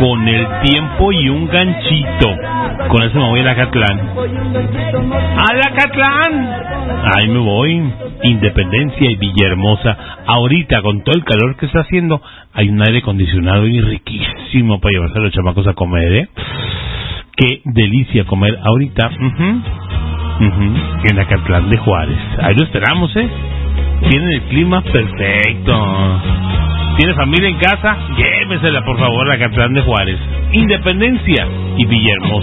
con el tiempo y un ganchito. Con eso me voy a Acatlán. ¡A Acatlán! Ahí me voy. Independencia y Villahermosa. Ahorita, con todo el calor que está haciendo, hay un aire acondicionado y riquísimo para llevarse a los chamacos a comer, ¿eh? Qué delicia comer ahorita. En Acatlán de Juárez. Ahí lo esperamos, ¿eh? Tienen el clima perfecto. ¿Tiene familia en casa? Llévesela, por favor, a Acatlán de Juárez. Independencia y Villahermosa.